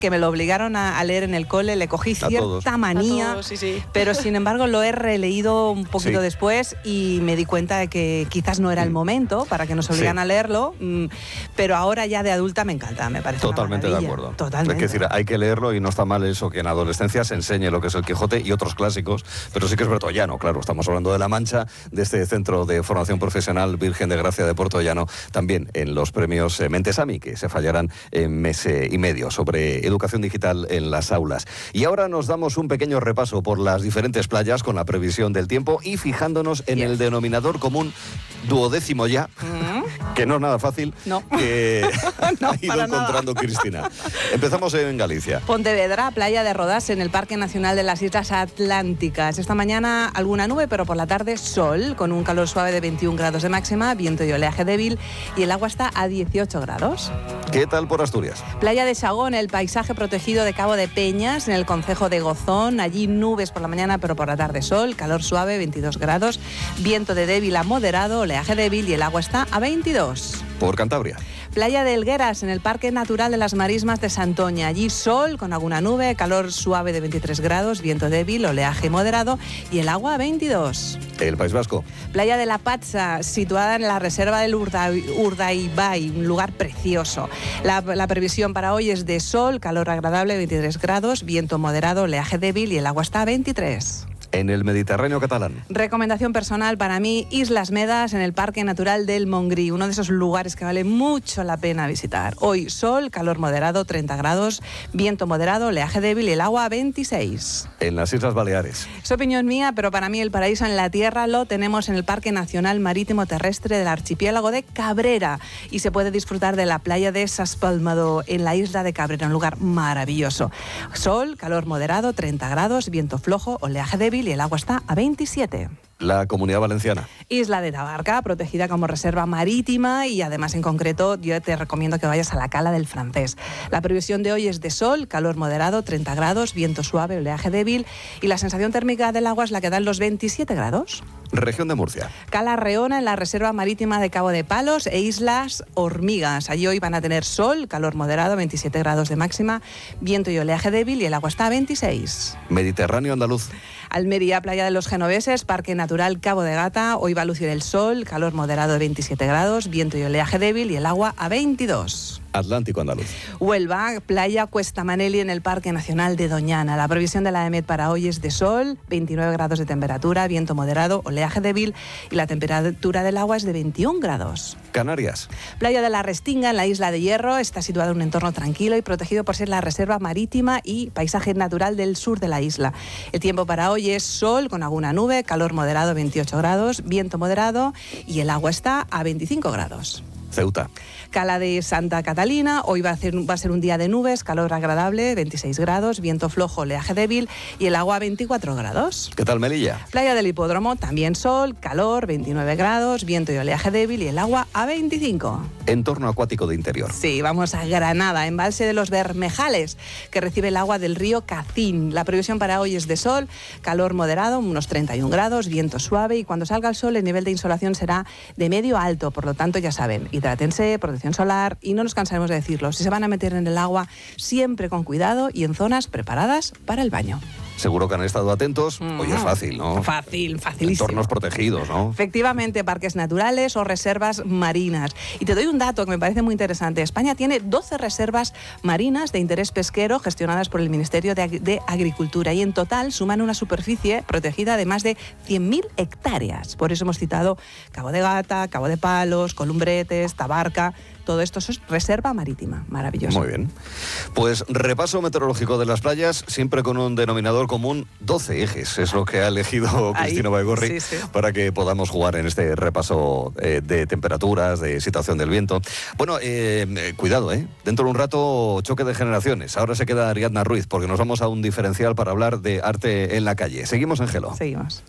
que me lo obligaron a leer en el cole, le cogí cierta manía, sí. Pero sin embargo lo he releído un poquito después y me di cuenta de que quizás no era el momento para que nos obligaran a leerlo, pero ahora ya de adulta me encanta, me parece totalmente una de maravilla. acuerdo. Totalmente. Es decir, hay que leerlo y no está mal eso, que en adolescencia se enseñe lo que es el Quijote y otros clásicos, pero sí que es Puerto Llano, claro, estamos hablando de La Mancha, de este Centro de Formación Profesional Virgen de Gracia de Puerto Llano, también en los premios Mentesami, que se fallarán en mes y medio, sobre educación digital en las aulas. Y ahora nos damos un pequeño repaso por las diferentes playas con la previsión del tiempo y fijándonos en el denominador común duodécimo ya, que no es nada fácil, que ha ido encontrando Cristina. Empezamos en Galicia. Pontevedra, playa de Rodas, en el Parque Nacional de las Islas Atlánticas. Esta mañana alguna nube, pero por la tarde sol, con un calor suave de 21 grados de máxima, viento y oleaje débil, y el agua está a 18 grados. ¿Qué tal por Asturias? Playa de Sagón, el paisaje protegido de Cabo de Peñas, en el concejo de Gozón. Allí nubes por la mañana, pero por la tarde sol, calor suave, 22 grados, viento de débil a moderado, oleaje débil, y el agua está a 22. Por Cantabria. Playa de Helgueras, en el Parque Natural de las Marismas de Santoña. Allí sol con alguna nube, calor suave de 23 grados, viento débil, oleaje moderado y el agua a 22. El País Vasco. Playa de la Patza, situada en la reserva del Urdaibai, un lugar precioso. La previsión para hoy es de sol, calor agradable, 23 grados, viento moderado, oleaje débil y el agua está a 23. En el Mediterráneo catalán. Recomendación personal para mí, Islas Medas, en el Parque Natural del Montgrí, uno de esos lugares que vale mucho la pena visitar. Hoy sol, calor moderado, 30 grados, viento moderado, oleaje débil y el agua a 26. En las Islas Baleares. Es opinión mía, pero para mí el paraíso en la tierra lo tenemos en el Parque Nacional Marítimo Terrestre del Archipiélago de Cabrera, y se puede disfrutar de la playa de Saspalmado en la isla de Cabrera, un lugar maravilloso. Sol, calor moderado, 30 grados, viento flojo, oleaje débil y el agua está a 27. La Comunidad Valenciana. Isla de Tabarca, protegida como reserva marítima, y además en concreto yo te recomiendo que vayas a la Cala del Francés. La previsión de hoy es de sol, calor moderado, 30 grados, viento suave, oleaje débil, y la sensación térmica del agua es la que dan los 27 grados. Región de Murcia. Cala Reona, en la reserva marítima de Cabo de Palos e Islas Hormigas. Allí hoy van a tener sol, calor moderado, 27 grados de máxima, viento y oleaje débil, y el agua está a 26. Mediterráneo andaluz. Almería, playa de los Genoveses, Parque Natural Cabo de Gata. Hoy va a lucir el sol, calor moderado de 27 grados, viento y oleaje débil y el agua a 22. Atlántico andaluz. Huelva, playa Cuesta Maneli, en el Parque Nacional de Doñana. La previsión de la EMET para hoy es de sol, 29 grados de temperatura, viento moderado, oleaje débil, y la temperatura del agua es de 21 grados. Canarias. Playa de la Restinga, en la Isla de Hierro. Está situado en un entorno tranquilo y protegido por ser la reserva marítima y paisaje natural del sur de la isla. El tiempo para hoy es sol con alguna nube, calor moderado 28 grados, viento moderado, y el agua está a 25 grados. Ceuta. Cala de Santa Catalina, hoy va a ser un día de nubes, calor agradable, 26 grados, viento flojo, oleaje débil, y el agua a 24 grados. ¿Qué tal Melilla? Playa del Hipódromo, también sol, calor, 29 grados, viento y oleaje débil, y el agua a 25. Entorno acuático de interior. Sí, vamos a Granada, embalse de los Bermejales, que recibe el agua del río Cacín. La previsión para hoy es de sol, calor moderado, unos 31 grados, viento suave, y cuando salga el sol el nivel de insolación será de medio a alto, por lo tanto ya saben, hidrátense, protección solar, y no nos cansaremos de decirlo, si se van a meter en el agua, siempre con cuidado y en zonas preparadas para el baño. Seguro que han estado atentos. Hoy es fácil, ¿no? Facilísimo. Entornos protegidos, ¿no? Efectivamente, parques naturales o reservas marinas. Y te doy un dato que me parece muy interesante. España tiene 12 reservas marinas de interés pesquero gestionadas por el Ministerio de Agricultura, y en total suman una superficie protegida de más de 100.000 hectáreas. Por eso hemos citado Cabo de Gata, Cabo de Palos, Columbretes, Tabarca. Todo esto es reserva marítima. Maravilloso. Muy bien. Pues repaso meteorológico de las playas, siempre con un denominador común, 12 ejes. Es lo que ha elegido Cristina Baigorri para que podamos jugar en este repaso de temperaturas, de situación del viento. Bueno, cuidado, dentro de un rato choque de generaciones. Ahora se queda Ariadna Ruiz, porque nos vamos a un diferencial para hablar de arte en la calle. Seguimos en Gelo. Seguimos.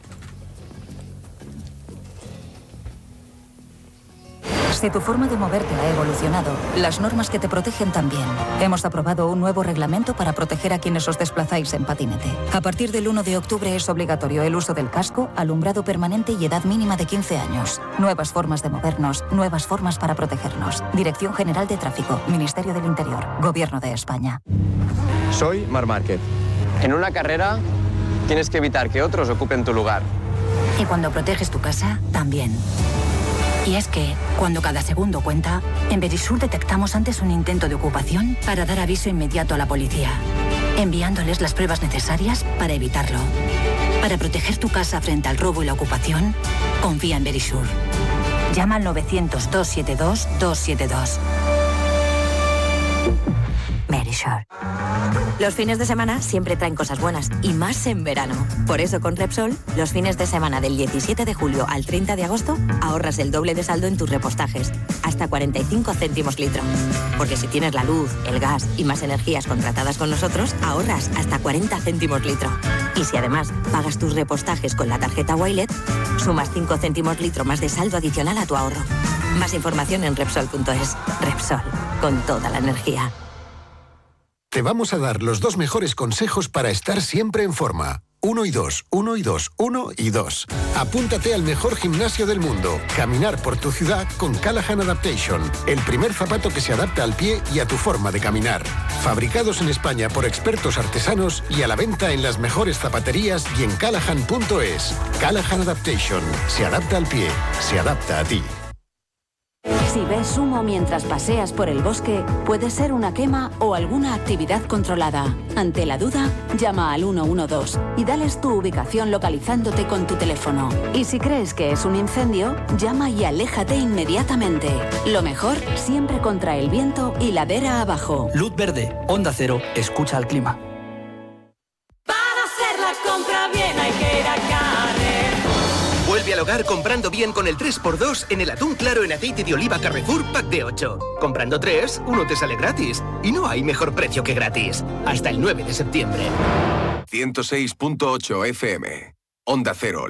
Si tu forma de moverte ha evolucionado, las normas que te protegen también. Hemos aprobado un nuevo reglamento para proteger a quienes os desplazáis en patinete. A partir del 1 de octubre es obligatorio el uso del casco, alumbrado permanente y edad mínima de 15 años. Nuevas formas de movernos, nuevas formas para protegernos. Dirección General de Tráfico, Ministerio del Interior, Gobierno de España. Soy Marc Márquez. En una carrera tienes que evitar que otros ocupen tu lugar. Y cuando proteges tu casa, también. Y es que, cuando cada segundo cuenta, en Verisur detectamos antes un intento de ocupación para dar aviso inmediato a la policía, enviándoles las pruebas necesarias para evitarlo. Para proteger tu casa frente al robo y la ocupación, confía en Verisur. Llama al 900-272-272. Verisur. Los fines de semana siempre traen cosas buenas, y más en verano. Por eso con Repsol, los fines de semana del 17 de julio al 30 de agosto, ahorras el doble de saldo en tus repostajes, hasta 45 céntimos litro. Porque si tienes la luz, el gas y más energías contratadas con nosotros, ahorras hasta 40 céntimos litro. Y si además pagas tus repostajes con la tarjeta Wilet, sumas 5 céntimos litro más de saldo adicional a tu ahorro. Más información en Repsol.es. Repsol, con toda la energía. Te vamos a dar los 2 mejores consejos para estar siempre en forma. 1 y 2, 1 y 2, 1 y 2. Apúntate al mejor gimnasio del mundo. Caminar por tu ciudad con Callahan Adaptation. El primer zapato que se adapta al pie y a tu forma de caminar. Fabricados en España por expertos artesanos y a la venta en las mejores zapaterías y en Callahan.es. Callahan Adaptation. Se adapta al pie. Se adapta a ti. Si ves humo mientras paseas por el bosque, puede ser una quema o alguna actividad controlada. Ante la duda, llama al 112 y dales tu ubicación localizándote con tu teléfono. Y si crees que es un incendio, llama y aléjate inmediatamente. Lo mejor, siempre contra el viento y ladera abajo. Luz verde, Onda Cero, escucha al clima. Para hacer la compra bien hay que ir a Carrefour. Vuelve al hogar comprando bien con el 3x2 en el atún claro en aceite de oliva Carrefour Pack de 8. Comprando 3, uno te sale gratis. Y no hay mejor precio que gratis. Hasta el 9 de septiembre. 106.8 FM. Onda Cero,